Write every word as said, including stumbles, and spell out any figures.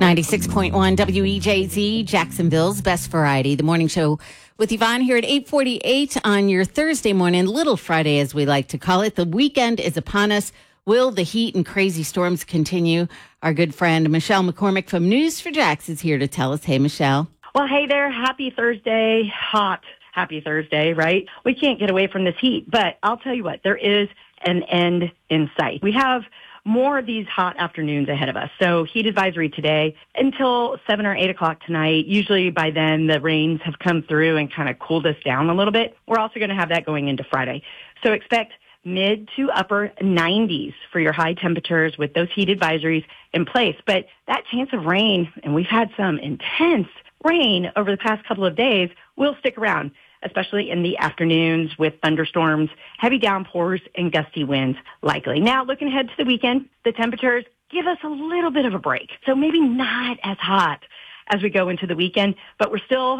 ninety-six point one W E J Z, Jacksonville's Best Variety. The morning show with Yvonne here at eight forty-eight on your Thursday morning, Little Friday as we like to call it. The weekend is upon us. Will the heat and crazy storms continue? Our good friend Michelle McCormick from News for Jax is here to tell us. Hey, Michelle. Well, hey there. Happy Thursday. Hot. Happy Thursday, right? We can't get away from this heat, but I'll tell you what, there is an end in sight. We have more of these hot afternoons ahead of us. So heat advisory today until seven or eight o'clock tonight. Usually by then the rains have come through and kind of cooled us down a little bit. We're also going to have that going into Friday. So expect mid to upper nineties for your high temperatures with those heat advisories in place. But that chance of rain, and we've had some intense rain over the past couple of days, will stick around, especially in the afternoons with thunderstorms, heavy downpours, and gusty winds likely. Now, looking ahead to the weekend, the temperatures give us a little bit of a break. So maybe not as hot as we go into the weekend, but we're still